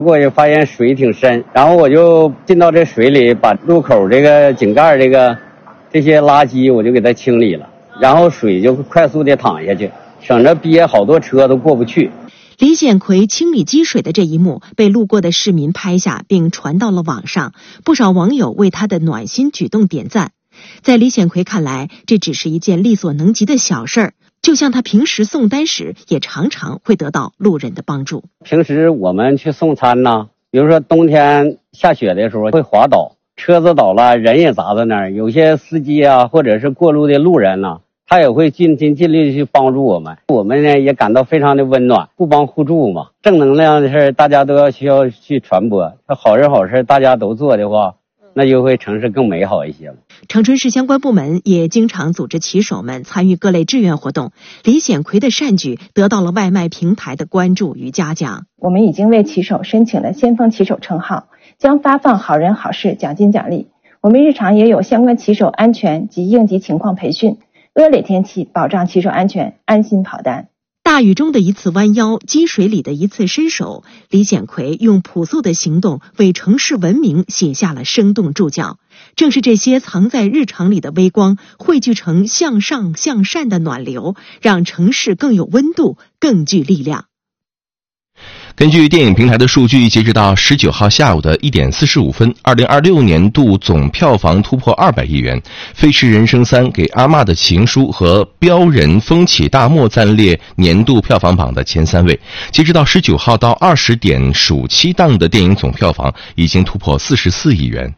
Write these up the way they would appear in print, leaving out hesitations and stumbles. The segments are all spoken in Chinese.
我也发现水挺深，然后我就进到这水里，把路口这个井盖这些垃圾我就给它清理了，然后水就快速的淌下去，省着憋好多车都过不去。 李显奎清理积水的这一幕被路过的市民拍下并传到了网上，不少网友为他的暖心举动点赞。在李显奎看来，这只是一件力所能及的小事儿，就像他平时送单时也常常会得到路人的帮助。 平时我们去送餐呢，比如说冬天下雪的时候会滑倒，车子倒了，人也砸在那儿，有些司机啊或者是过路的路人呢，他也会尽心尽力去帮助我们，我们呢也感到非常的温暖，互帮互助嘛。正能量的事大家都需要去传播，好人好事大家都做的话，那就会城市更美好一些了。 长春市相关部门也经常组织骑手们参与各类志愿活动。李显奎的善举得到了外卖平台的关注与嘉奖。 我们已经为骑手申请了先锋骑手称号，将发放好人好事奖金奖励。我们日常也有相关骑手安全及应急情况培训，恶劣天气保障骑手安全，安心跑单。 大雨中的一次弯腰，积水里的一次伸手，李显奎用朴素的行动为城市文明写下了生动注脚。正是这些藏在日常里的微光，汇聚成向上向善的暖流，让城市更有温度，更具力量。 根据电影平台的数据，截止到19号下午的1点45分，2026年度总票房突破200亿元，《飞驰人生3》给阿嬷的情书和《飙人风起大漠》暂列年度票房榜的前3位。截止到19号到20点暑期档的电影总票房已经突破44亿元。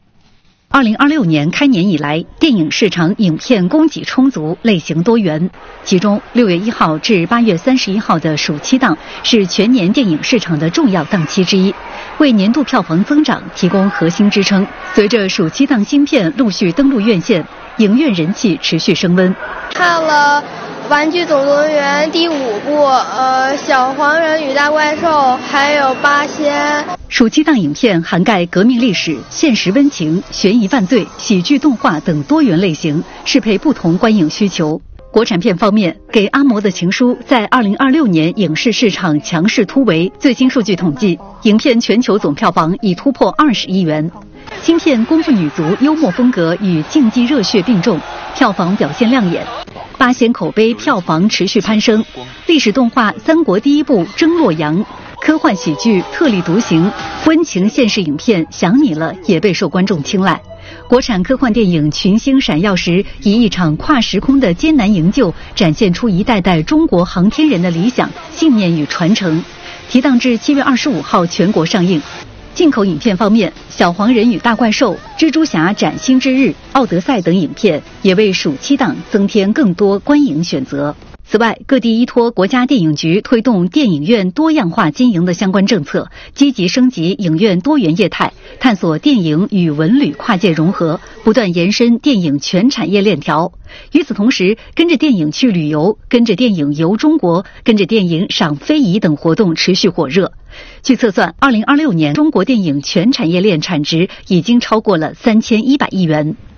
2026年开年以来，电影市场影片供给充足，类型多元。其中6月1号至8月31号的暑期档是全年电影市场的重要档期之一，为年度票房增长提供核心支撑。随着暑期档新片陆续登陆院线，影院人气持续升温。 看了《玩具总动员》第5部，小黄人与大怪兽，还有八仙。 暑期档影片涵盖革命历史、现实温情、悬疑犯罪、喜剧动画等多元类型，适配不同观影需求。国产片方面，《给阿嬷的情书》在2026年影视市场强势突围。最新数据统计，影片全球总票房已突破20亿元。新片功夫女足幽默风格与竞技热血并重，票房表现亮眼。八仙口碑票房持续攀升。历史动画《三国第一部征洛阳》，科幻喜剧《特立独行》，温情现实影片《想你了》也备受观众青睐。国产科幻电影《群星闪耀时》以一场跨时空的艰难营救，展现出一代代中国航天人的理想、信念与传承。提档至7月25号全国上映。进口影片方面，《小黄人与大怪兽》、《蜘蛛侠崭新之日》、《奥德赛》等影片也为暑期档增添更多观影选择。此外，各地依托国家电影局推动电影院多样化经营的相关政策，积极升级影院多元业态，探索电影与文旅跨界融合，不断延伸电影全产业链条。与此同时，跟着电影去旅游、跟着电影游中国、跟着电影赏非遗等活动持续火热。据测算，2026年中国电影全产业链产值已经超过了3100亿元。